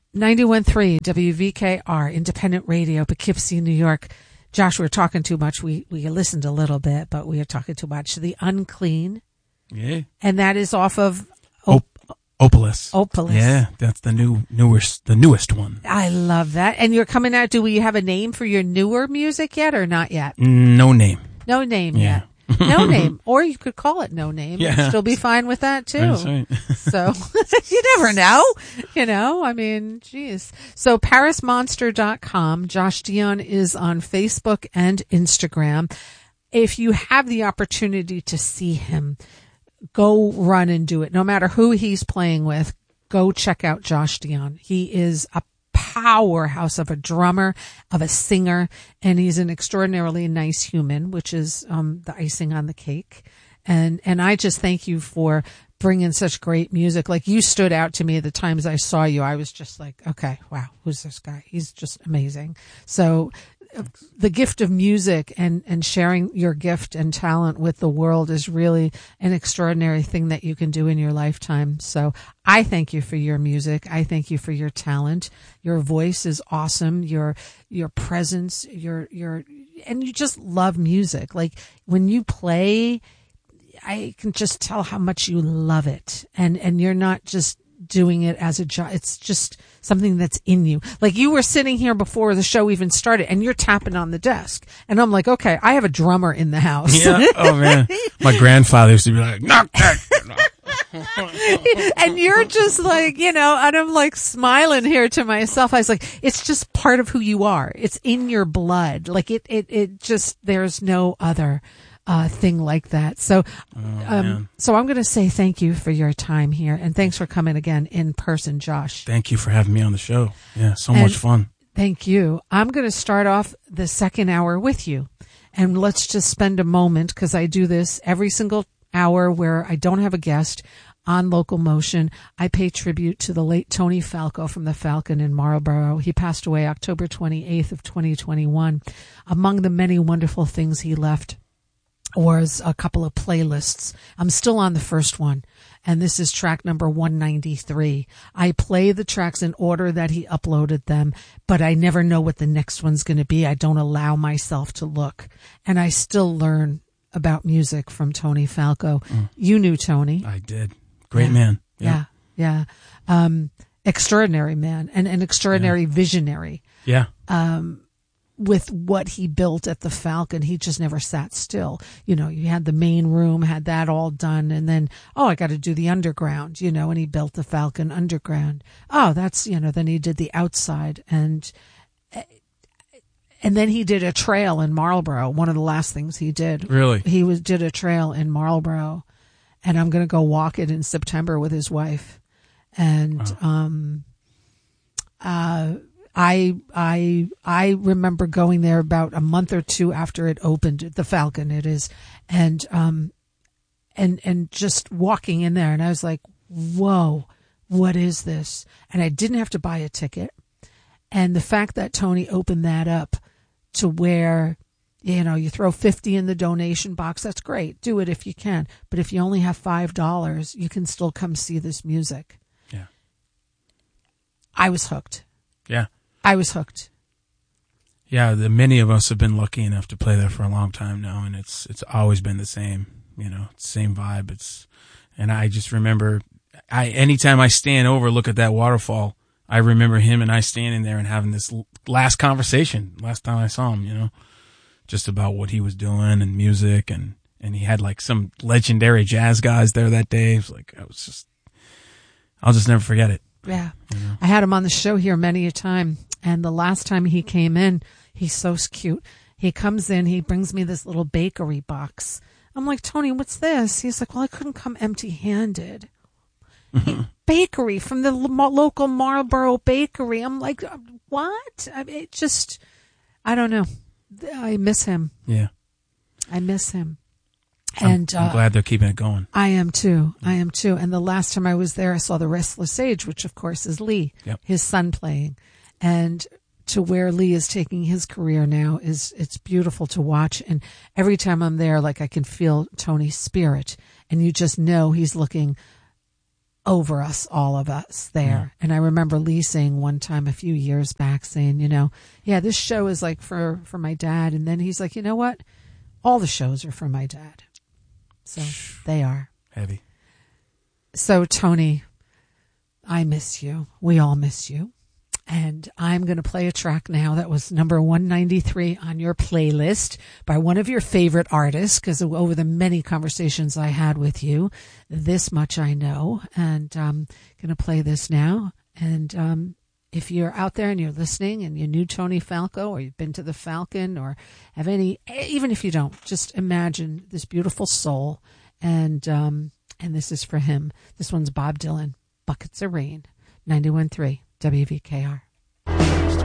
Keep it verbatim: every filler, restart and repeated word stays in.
ninety-one point three W V K R, Independent Radio, Poughkeepsie, New York. Josh, we were talking too much. We we listened a little bit, but we were talking too much. The Unclean. Yeah. And that is off of Op- Opalus. Opalus. Yeah, that's the new newest the newest one. I love that. And you're coming out. Do we have a name for your newer music yet or not yet? No name. No name Yeah. yet. No name. Or you could call it No Name. Yeah. And still be fine with that too. That's right. So you never know. You know, I mean, geez. So paris monster dot com. Josh Dion is on Facebook and Instagram. If you have the opportunity to see him, go run and do it. No matter who he's playing with, go check out Josh Dion. He is a powerhouse of a drummer, of a singer, and he's an extraordinarily nice human, which is um, the icing on the cake. And and I just thank you for bringing such great music. Like, you stood out to me the times I saw you. I was just like, okay, wow, who's this guy? He's just amazing. So uh, the gift of music and, and sharing your gift and talent with the world is really an extraordinary thing that you can do in your lifetime. So I thank you for your music. I thank you for your talent. Your voice is awesome. Your, your presence, your, your, and you just love music. Like, when you play, I can just tell how much you love it. And, and you're not just doing it as a job. It's just something that's in you. Like, you were sitting here before the show even started and you're tapping on the desk. And I'm like, okay, I have a drummer in the house. Yeah. Oh man. My grandfather used to be like, knock that. And you're just like, you know, and I'm like smiling here to myself. I was like, it's just part of who you are. It's in your blood. Like, it, it, it just, there's no other Uh, thing like that. So, Oh, um, so I'm going to say thank you for your time here, and thanks for coming again in person, Josh. Thank you for having me on the show. Yeah, so And much fun. Thank you. I'm going to start off the second hour with you, and let's just spend a moment, because I do this every single hour where I don't have a guest on Local Motion. I pay tribute to the late Tony Falco from the Falcon in Marlborough. He passed away October twenty-eighth of twenty twenty-one. Among the many wonderful things he left was a couple of playlists. I'm still on the first one, and this is track number one ninety-three. I play the tracks in order that he uploaded them, but I never know what the next one's going to be. I don't allow myself to look, and I still learn about music from Tony Falco. Mm. You knew Tony. I did. Great yeah. man. Yeah, yeah. yeah. Um, extraordinary man, and an extraordinary yeah. visionary. Yeah. Um, with what he built at the Falcon, he just never sat still. You know, you had the main room, had that all done, and then, oh, I got to do the underground, you know, and he built the Falcon Underground. Oh, that's, you know, then he did the outside, and and then he did a trail in Marlborough. One of the last things he did. Really? He was did a trail in Marlborough, and I'm going to go walk it in September with his wife. And, wow. um, uh, I I I remember going there about a month or two after it opened, the Falcon it is, and um and and just walking in there, and I was like, whoa, what is this? And I didn't have to buy a ticket. And the fact that Tony opened that up to where, you know, you throw fifty in the donation box, that's great. Do it if you can. But if you only have five dollars, you can still come see this music. Yeah. I was hooked. Yeah. I was hooked. Yeah, the many of us have been lucky enough to play there for a long time now, and it's it's always been the same, you know, same vibe. It's, and I just remember, I anytime I stand over, look at that waterfall, I remember him and I standing there and having this last conversation, last time I saw him, you know, just about what he was doing and music, and and he had like some legendary jazz guys there that day. It was like, I was just, I'll just never forget it. Yeah. You know? I had him on the show here many a time. And the last time he came in, he's so cute. He comes in, he brings me this little bakery box. I'm like, Tony, what's this? He's like, well, I couldn't come empty handed. Bakery from the lo- local Marlborough bakery. I'm like, what? I mean, it just, I don't know. I miss him. Yeah. I miss him. I'm, And I'm uh, glad they're keeping it going. I am too. I am too. And the last time I was there, I saw the Restless Age, which of course is Lee, yep. his son playing. And to where Lee is taking his career now is, it's beautiful to watch. And every time I'm there, like I can feel Tony's spirit, and you just know he's looking over us, all of us there. Yeah. And I remember Lee saying one time a few years back, saying, you know, yeah, this show is like for, for my dad. And then he's like, you know what? All the shows are for my dad. So they are. Heavy. So Tony, I miss you. We all miss you. And I'm going to play a track now that was number one ninety-three on your playlist by one of your favorite artists, because over the many conversations I had with you, this much I know. And I'm going to play this now. And um, if you're out there and you're listening and you knew Tony Falco, or you've been to the Falcon, or have any, even if you don't, just imagine this beautiful soul. And um, and this is for him. This one's Bob Dylan, Buckets of Rain, ninety-one point three W V K R.